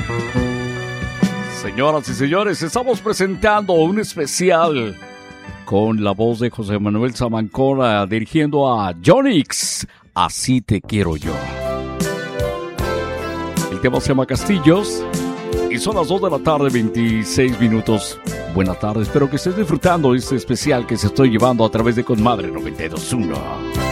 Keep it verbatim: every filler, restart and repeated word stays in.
Señoras y señores, estamos presentando un especial con la voz de José Manuel Zamancona dirigiendo a Jonix, Así te quiero yo. El tema se llama Castillos y son las dos de la tarde, veintiséis minutos. Buenas tardes, espero que estés disfrutando este especial que se estoy llevando a través de Conmadre noventa y dos punto uno.